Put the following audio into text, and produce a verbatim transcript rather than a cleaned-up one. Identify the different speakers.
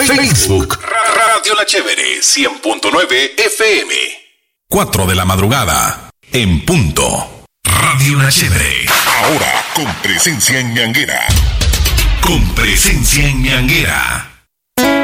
Speaker 1: Facebook, Radio La Chévere, cien punto nueve F M. cuatro de la madrugada, en punto. Radio La Chévere. Ahora, con presencia en Ñanguera. Con presencia en Ñanguera.